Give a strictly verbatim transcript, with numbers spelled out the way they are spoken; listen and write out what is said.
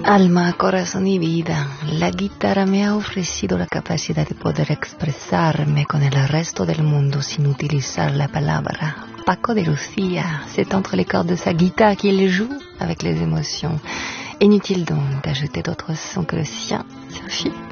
Alma, corazón y vida, la guitarra me ha ofrecido la capacidad de poder expresarme con el resto del mundo sin utilizar la palabra. Paco de Lucía, c'est entre les cordes de sa guitare qu'il joue avec les émotions. Inutile donc d'ajouter d'autres sons que le sien, Sophie.